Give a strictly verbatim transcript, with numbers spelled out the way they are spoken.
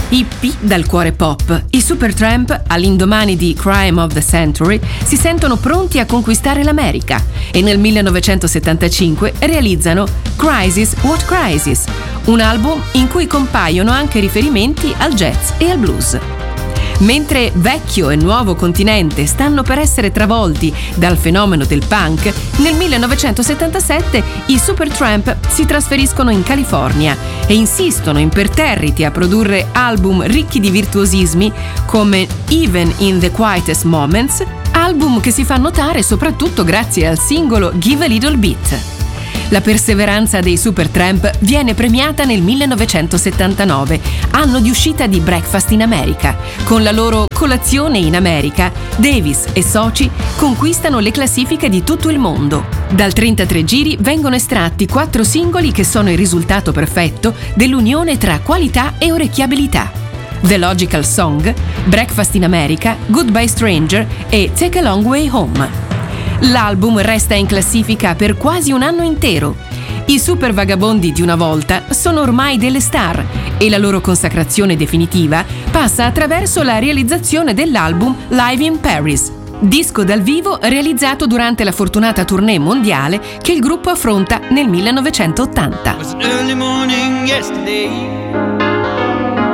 Hippie dal cuore pop, i Supertramp, all'indomani di Crime of the Century, si sentono pronti a conquistare l'America e nel millenovecentosettantacinque realizzano Crisis What Crisis, un album in cui compaiono anche riferimenti al jazz e al blues. Mentre vecchio e nuovo continente stanno per essere travolti dal fenomeno del punk, nel millenovecentosettantasette i Supertramp si trasferiscono in California e insistono imperterriti a produrre album ricchi di virtuosismi come Even in the Quietest Moments, album che si fa notare soprattutto grazie al singolo Give a Little Bit. La perseveranza dei Supertramp viene premiata nel millenovecentosettantanove, anno di uscita di Breakfast in America. Con la loro Colazione in America, Davis e soci conquistano le classifiche di tutto il mondo. Dal trentatré giri vengono estratti quattro singoli che sono il risultato perfetto dell'unione tra qualità e orecchiabilità: The Logical Song, Breakfast in America, Goodbye Stranger e Take a Long Way Home. L'album resta in classifica per quasi un anno intero. I super vagabondi di una volta sono ormai delle star e la loro consacrazione definitiva passa attraverso la realizzazione dell'album Live in Paris, disco dal vivo realizzato durante la fortunata tournée mondiale che il gruppo affronta nel millenovecentottanta. It was an early morning yesterday.